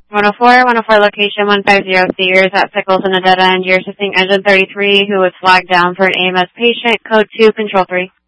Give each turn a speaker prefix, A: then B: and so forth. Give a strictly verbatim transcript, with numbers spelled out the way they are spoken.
A: one oh four, one oh four location one five zero, Sears at Pickles in the dead end. You're assisting engine thirty-three who was flagged down for an A M S patient. Code two, control three.